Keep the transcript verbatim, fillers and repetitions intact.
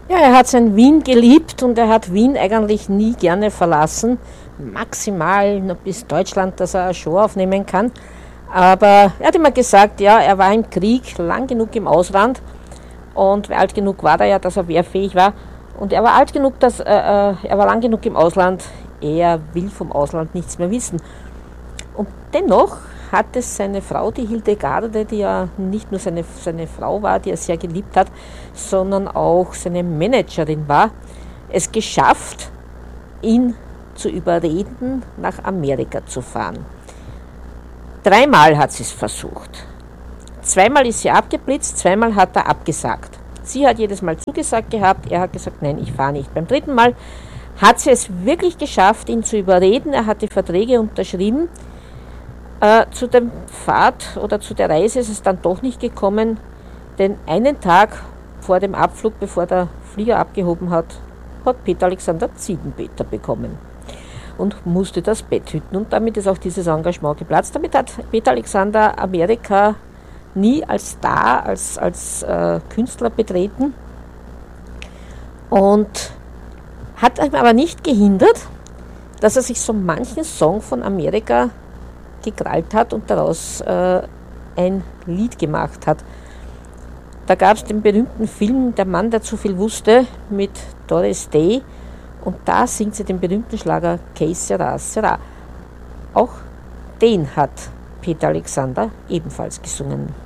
Ja, er hat sein Wien geliebt und er hat Wien eigentlich nie gerne verlassen. Maximal noch bis Deutschland, dass er eine Show aufnehmen kann. Aber er hat immer gesagt, ja, er war im Krieg lang genug im Ausland und alt genug war er ja, dass er wehrfähig war. Und er war alt genug, dass äh, äh, er war lang genug im Ausland. Er will vom Ausland nichts mehr wissen. Und dennoch hat es seine Frau, die Hildegarde, die ja nicht nur seine, seine Frau war, die er sehr geliebt hat, sondern auch seine Managerin war, es geschafft, ihn zu überreden, nach Amerika zu fahren. Dreimal hat sie es versucht. Zweimal ist sie abgeblitzt, zweimal hat er abgesagt. Sie hat jedes Mal zugesagt gehabt, er hat gesagt, nein, ich fahre nicht. Beim dritten Mal hat sie es wirklich geschafft, ihn zu überreden. Er hat die Verträge unterschrieben. Äh, zu dem Fahrt oder zu der Reise ist es dann doch nicht gekommen, denn einen Tag vor dem Abflug, bevor der Flieger abgehoben hat, hat Peter Alexander Ziegenpeter bekommen und musste das Bett hüten. Und damit ist auch dieses Engagement geplatzt. Damit hat Peter Alexander Amerika nie als Star, als, als äh, Künstler betreten und hat ihm aber nicht gehindert, dass er sich so manchen Song von Amerika gekrallt hat und daraus äh, ein Lied gemacht hat. Da gab es den berühmten Film Der Mann, der zu viel wusste mit Doris Day und da singt sie den berühmten Schlager Que sera, sera. Auch den hat Peter Alexander ebenfalls gesungen.